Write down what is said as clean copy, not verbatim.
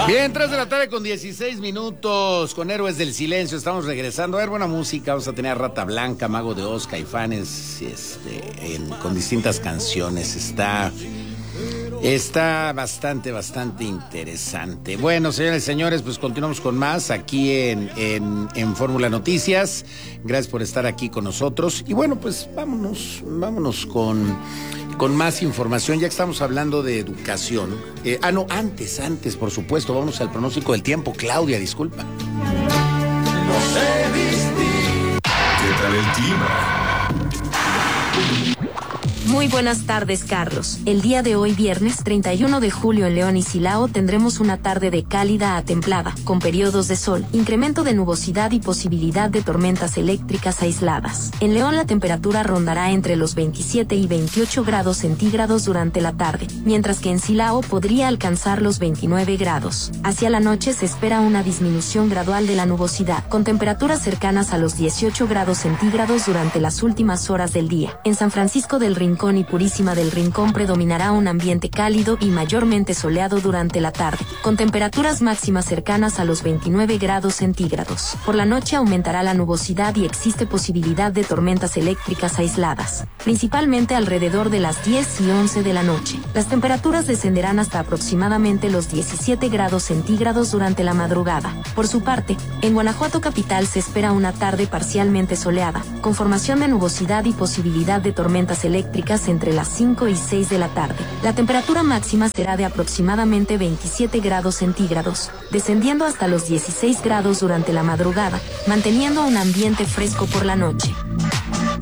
Bien, 3 de la tarde con 16 minutos, con Héroes del Silencio, estamos regresando. A ver, buena música, vamos a tener a Rata Blanca, Mago de Oz, Caifanes, con distintas canciones. Está bastante interesante. Bueno, señores y señores, pues continuamos con más aquí en Fórmula Noticias. Gracias por estar aquí con nosotros. Y bueno, pues vámonos con más información, ya que estamos hablando de educación. Antes, por supuesto, vamos al pronóstico del tiempo. Claudia, disculpa. No sé distinguir. ¿Qué tal el clima? Muy buenas tardes, Carlos. El día de hoy, viernes 31 de julio en León y Silao, tendremos una tarde de cálida a templada, con periodos de sol, incremento de nubosidad y posibilidad de tormentas eléctricas aisladas. En León la temperatura rondará entre los 27 y 28 grados centígrados durante la tarde, mientras que en Silao podría alcanzar los 29 grados. Hacia la noche se espera una disminución gradual de la nubosidad, con temperaturas cercanas a los 18 grados centígrados durante las últimas horas del día. En San Francisco del Rincón y Purísima del Rincón predominará un ambiente cálido y mayormente soleado durante la tarde, con temperaturas máximas cercanas a los 29 grados centígrados. Por la noche aumentará la nubosidad y existe posibilidad de tormentas eléctricas aisladas, principalmente alrededor de las 10 y 11 de la noche. Las temperaturas descenderán hasta aproximadamente los 17 grados centígrados durante la madrugada. Por su parte, en Guanajuato capital se espera una tarde parcialmente soleada, con formación de nubosidad y posibilidad de tormentas eléctricas entre las 5 y 6 de la tarde. La temperatura máxima será de aproximadamente 27 grados centígrados, descendiendo hasta los 16 grados durante la madrugada, manteniendo un ambiente fresco por la noche.